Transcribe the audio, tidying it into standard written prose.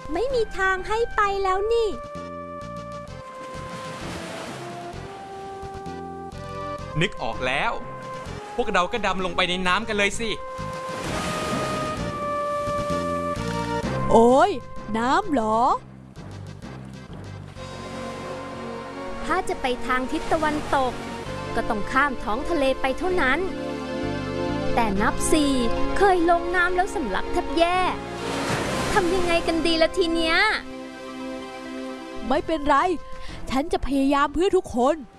ไม่มีทางให้ไปแล้วนี่นึกออกแล้วพวกเราก็ดำลงไปในน้ำกันเลยสิโอ้ยน้ำเหรอถ้าจะไปทางทิศตะวันตกก็ต้องข้ามท้องทะเลไปเท่านั้นแต่นับ4เคยลงน้ำแล้วสำลักแทบแย่ทำยังไงกันดีละทีเนี้ยไม่เป็นไรฉันจะพยายามเพื่อทุกคน